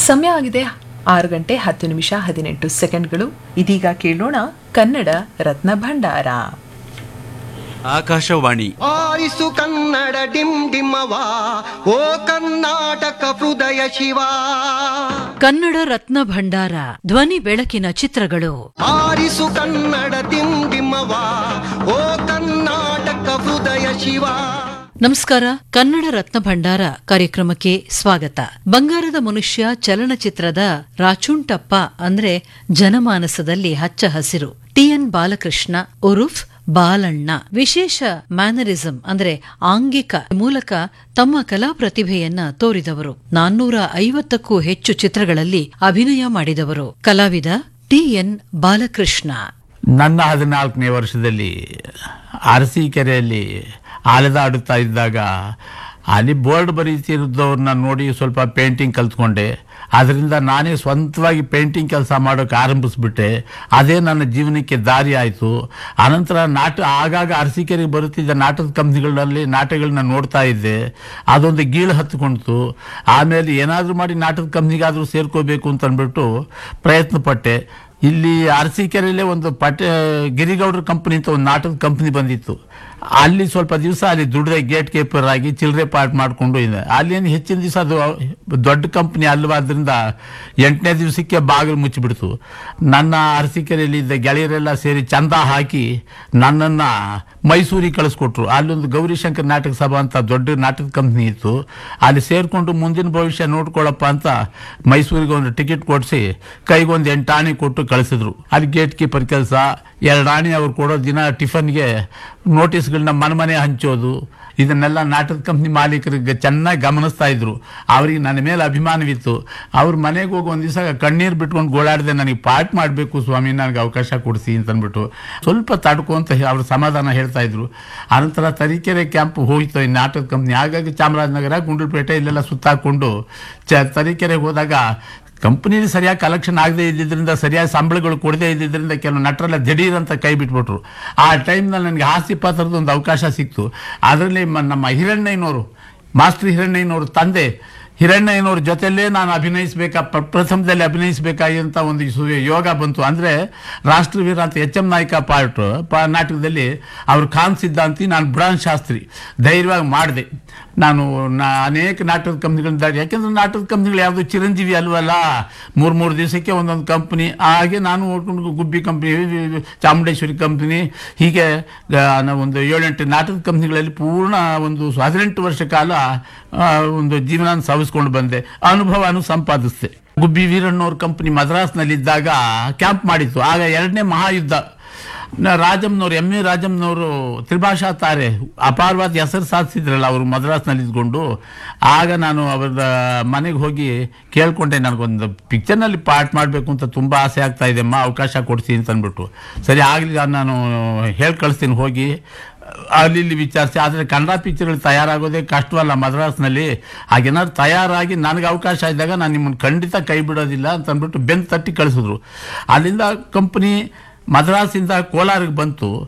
ಸಮಯ ಆಗಿದೆ 6:10:18 ಇದೀಗ ಕೇಳೋಣ ಕನ್ನಡ ರತ್ನ ಭಂಡಾರ. ಆಕಾಶವಾಣಿ ಆರಿಸು ಕನ್ನಡ ಡಿಮ್ ಡಿಮ್ಮವ ಓ ಕರ್ನಾಟಕ ಹೃದಯ ಶಿವ. ಕನ್ನಡ ರತ್ನ ಭಂಡಾರ ಧ್ವನಿ ಬೆಳಕಿನ ಚಿತ್ರಗಳು. ಆರಿಸು ಕನ್ನಡ ಡಿಮ್ ಡಿಮ್ಮವ ಓ ಕರ್ನಾಟಕ ಹೃದಯ ಶಿವ. ನಮಸ್ಕಾರ. ಕನ್ನಡ ರತ್ನ ಭಂಡಾರ ಕಾರ್ಯಕ್ರಮಕ್ಕೆ ಸ್ವಾಗತ. ಬಂಗಾರದ ಮನುಷ್ಯ ಚಲನಚಿತ್ರದ ರಾಚುಂಟಪ್ಪ ಅಂದ್ರೆ ಜನಮಾನಸದಲ್ಲಿ ಹಚ್ಚ ಹಸಿರು. ಟಿ.ಎನ್. ಬಾಲಕೃಷ್ಣ ಉರುಫ್ ಬಾಲಣ್ಣ ವಿಶೇಷ ಮ್ಯಾನರಿಸಂ ಅಂದ್ರೆ ಆಂಗಿಕ ಮೂಲಕ ತಮ್ಮ ಕಲಾ ಪ್ರತಿಭೆಯನ್ನ ತೋರಿದವರು. 450ಕ್ಕೂ ಹೆಚ್ಚು ಚಿತ್ರಗಳಲ್ಲಿ ಅಭಿನಯ ಮಾಡಿದವರು. ಕಲಾವಿದ ಟಿ.ಎನ್. ಬಾಲಕೃಷ್ಣ. ನನ್ನ 14ನೇ ವರ್ಷದಲ್ಲಿ ಅರಸೀಕೆರೆಯಲ್ಲಿ ಅಲೆದಾಡುತ್ತಾ ಇದ್ದಾಗ ಅಲ್ಲಿ ಬೋರ್ಡ್ ಬರೀತಿರೋದವ್ರನ್ನ ನೋಡಿ ಸ್ವಲ್ಪ ಪೇಂಟಿಂಗ್ ಕಲ್ತ್ಕೊಂಡೆ. ಅದರಿಂದ ನಾನೇ ಸ್ವಂತವಾಗಿ ಪೇಂಟಿಂಗ್ ಕೆಲಸ ಮಾಡೋಕೆ ಆರಂಭಿಸ್ಬಿಟ್ಟೆ. ಅದೇ ನನ್ನ ಜೀವನಕ್ಕೆ ದಾರಿ ಆಯಿತು. ಅನಂತರ ಆಗಾಗ ಅರಸೀಕೆರೆಗೆ ಬರುತ್ತಿದ್ದ ನಾಟಕದ ಕಂಪ್ನಿಗಳಲ್ಲಿ ನಾಟಕಗಳನ್ನ ನೋಡ್ತಾ ಇದ್ದೆ. ಅದೊಂದು ಗೀಳು ಹತ್ಕೊಳ್ತು. ಆಮೇಲೆ ಏನಾದರೂ ಮಾಡಿ ನಾಟಕದ ಕಂಪ್ನಿಗಾದರೂ ಸೇರ್ಕೋಬೇಕು ಅಂತ ಅಂದ್ಬಿಟ್ಟು ಪ್ರಯತ್ನ ಪಟ್ಟೆ. ಇಲ್ಲಿ ಅರಸೀಕೆರೆಯಲ್ಲೇ ಒಂದು ಗಿರಿಗೌಡ್ರ ಕಂಪ್ನಿ ಅಂತ ಒಂದು ನಾಟಕದ ಕಂಪ್ನಿ ಬಂದಿತ್ತು. ಅಲ್ಲಿ ಸ್ವಲ್ಪ ದಿವಸ ಅಲ್ಲಿ ದುಡ್ದೆ ಗೇಟ್ ಕೀಪರ್ ಆಗಿ ಚಿಲ್ಲರೆ ಪಾರ್ಟ್ ಮಾಡಿಕೊಂಡು ಇದೆ. ಅಲ್ಲಿ ಹೆಚ್ಚಿನ ದಿವಸ ಅದು ದೊಡ್ಡ ಕಂಪ್ನಿ ಅಲ್ವಾದ್ರಿಂದ 8ನೇ ದಿವಸಕ್ಕೆ ಬಾಗಿಲು ಮುಚ್ಚಿಬಿಡ್ತು. ನನ್ನ ಅರಸೀಕೆರೆಯಲ್ಲಿ ಇದ್ದ ಗೆಳೆಯರೆಲ್ಲ ಸೇರಿ ಚಂದ ಹಾಕಿ ನನ್ನನ್ನು ಮೈಸೂರಿಗೆ ಕಳಿಸ್ಕೊಟ್ರು. ಅಲ್ಲೊಂದು ಗೌರಿಶಂಕರ್ ನಾಟಕ ಸಭಾ ಅಂತ ದೊಡ್ಡ ನಾಟಕ ಕಂಪ್ನಿ ಇತ್ತು. ಅಲ್ಲಿ ಸೇರಿಕೊಂಡು ಮುಂದಿನ ಭವಿಷ್ಯ ನೋಡ್ಕೊಳ್ಳಪ್ಪ ಅಂತ ಮೈಸೂರಿಗೆ ಒಂದು ಟಿಕೆಟ್ ಕೊಡಿಸಿ ಕೈಗೊಂದು 8 ಆಣೆ ಕೊಟ್ಟು ಕಳಿಸಿದ್ರು. ಅಲ್ಲಿ ಗೇಟ್ ಕೀಪರ್ ಕೆಲಸ, 2 ಆಣೆ ಅವ್ರು ಕೊಡೋ ದಿನ ಟಿಫನ್ಗೆ ನೋಟಿಸ್ಗಳನ್ನ ಮನೆ ಹಂಚೋದು, ಇದನ್ನೆಲ್ಲ ನಾಟಕ ಕಂಪ್ನಿ ಮಾಲೀಕರಿಗೆ ಚೆನ್ನಾಗಿ ಗಮನಿಸ್ತಾ ಇದ್ರು. ಅವ್ರಿಗೆ ನನ್ನ ಮೇಲೆ ಅಭಿಮಾನವಿತ್ತು. ಅವ್ರ ಮನೆಗೆ ಹೋಗಿ ಒಂದು ದಿವಸ ಕಣ್ಣೀರು ಬಿಟ್ಕೊಂಡು ಗೋಳಾಡಿದೆ, ನನಗೆ ಪಾಠ ಮಾಡಬೇಕು ಸ್ವಾಮಿ, ನನಗೆ ಅವಕಾಶ ಕೊಡಿಸಿ ಅಂತಂದ್ಬಿಟ್ಟು. ಸ್ವಲ್ಪ ತಡ್ಕೊ ಅಂತ ಅವ್ರ ಸಮಾಧಾನ ಹೇಳ್ತಾ ಇದ್ರು. ಅನಂತರ ತರೀಕೆರೆ ಕ್ಯಾಂಪ್ ಹೋಯ್ತು ಈ ನಾಟಕ ಕಂಪ್ನಿ. ಹಾಗಾಗಿ ಚಾಮರಾಜನಗರ, ಗುಂಡ್ಲುಪೇಟೆ ಇಲ್ಲೆಲ್ಲ ಸುತ್ತಾಕೊಂಡು ತರೀಕೆರೆಗೆ ಹೋದಾಗ ಕಂಪ್ನಿಲಿ ಸರಿಯಾಗಿ ಕಲೆಕ್ಷನ್ ಆಗದೆ ಇದ್ದಿದ್ದರಿಂದ, ಸರಿಯಾಗಿ ಸಂಬಳಗಳು ಕೊಡದೇ ಇದ್ದಿದ್ದರಿಂದ ಕೆಲವು ನಟರೆಲ್ಲ ದಿಢೀರಂತ ಕೈ ಬಿಟ್ಬಿಟ್ರು. ಆ ಟೈಮ್ನಲ್ಲಿ ನನಗೆ ಹಾಸ್ಯ ಪಾತ್ರದ ಒಂದು ಅವಕಾಶ ಸಿಕ್ತು. ಅದರಲ್ಲಿ ನಮ್ಮ ಹಿರಣ್ಣಯ್ಯನವರು, ಮಾಸ್ಟರ್ ಹಿರಣ್ಣಯ್ಯನವರು ತಂದೆ ಹಿರಣ್ಣಯ್ಯನವ್ರ ಜೊತೆಯಲ್ಲೇ ನಾನು ಪ್ರಥಮದಲ್ಲಿ ಅಭಿನಯಿಸಬೇಕಾಗಿಂತ ಒಂದು ಯೋಗ ಬಂತು. ಅಂದರೆ ರಾಷ್ಟ್ರವೀರ ಅಂತ ಎಚ್.ಎಂ. ನಾಯ್ಕ ನಾಟಕದಲ್ಲಿ ಅವರು ಖಾನ್ ಸಿದ್ಧಾಂತಿ, ನಾನು ಬುಡಾನ್ ಶಾಸ್ತ್ರಿ. ಧೈರ್ಯವಾಗಿ ಮಾಡಿದೆ. ನಾನು ಅನೇಕ ನಾಟಕದ ಕಂಪ್ನಿಗಳಿಂದ, ಯಾಕೆಂದ್ರೆ ನಾಟಕದ ಕಂಪ್ನಿಗಳು ಯಾವುದು ಚಿರಂಜೀವಿ ಅಲ್ವಲ್ಲ, 3 ದಿವಸಕ್ಕೆ ಒಂದೊಂದು ಕಂಪ್ನಿ. ಹಾಗೆ ನಾನು ಓಡ್ಕೊಂಡು ಗುಬ್ಬಿ ಕಂಪ್ನಿ, ಚಾಮುಂಡೇಶ್ವರಿ ಕಂಪ್ನಿ, ಹೀಗೆ ಒಂದು 7-8 ನಾಟಕದ ಕಂಪ್ನಿಗಳಲ್ಲಿ ಪೂರ್ಣ ಒಂದು 18 ವರ್ಷ ಕಾಲ ಒಂದು ಜೀವನ ಸಾಗಿಸ್ಕೊಂಡು ಬಂದೆ. ಅನುಭವನೂ ಸಂಪಾದಿಸಿದೆ. ಗುಬ್ಬಿ ವೀರಣ್ಣವ್ರ ಕಂಪ್ನಿ ಮದ್ರಾಸ್ನಲ್ಲಿದ್ದಾಗ ಕ್ಯಾಂಪ್ ಮಾಡಿತ್ತು. ಆಗ 2ನೇ ಮಹಾಯುದ್ಧ. ರಾಜಮ್ನವ್ರು, ಎಂ.ಎ. ರಾಜಮ್ನವರು ತ್ರಿಭಾಷಾ ತಾರೆ, ಅಪಾರವಾದ ಹೆಸರು ಸಾಧಿಸಿದ್ರಲ್ಲ ಅವರು ಮದ್ರಾಸ್ನಲ್ಲಿ ಇದ್ಕೊಂಡು. ಆಗ ನಾನು ಅವರ ಮನೆಗೆ ಹೋಗಿ ಕೇಳ್ಕೊಂಡೆ, ನನಗೊಂದು ಪಿಕ್ಚರ್ನಲ್ಲಿ ಪಾರ್ಟ್ ಮಾಡಬೇಕು ಅಂತ ತುಂಬ ಆಸೆ ಆಗ್ತಾ ಇದೆ ಅಮ್ಮ, ಅವಕಾಶ ಕೊಡಿಸಿ ಅಂತ ಅಂದ್ಬಿಟ್ಟು. ಸರಿ ಆಗಲಿ, ನಾನು ಹೇಳಿ ಕಳಿಸ್ತೀನಿ ಹೋಗಿ ಅಲ್ಲಿ ವಿಚಾರಿಸಿ. ಆದರೆ ಕನ್ನಡ ಪಿಕ್ಚರ್ಗಳು ತಯಾರಾಗೋದೇ ಕಷ್ಟವಲ್ಲ ಮದ್ರಾಸ್ನಲ್ಲಿ. ಹಾಗೇನಾದ್ರು ತಯಾರಾಗಿ ನನಗೆ ಅವಕಾಶ ಇದ್ದಾಗ ನಾನು ನಿಮ್ಮನ್ನು ಖಂಡಿತ ಕೈ ಬಿಡೋದಿಲ್ಲ ಅಂತ ಅಂದ್ಬಿಟ್ಟು ಬೆನ್ನು ತಟ್ಟಿ ಕಳಿಸಿದ್ರು. ಅಲ್ಲಿಂದ ಕಂಪ್ನಿ ಮದ್ರಾಸಿಂದ ಕೋಲಾರಿಗೆ ಬಂತು.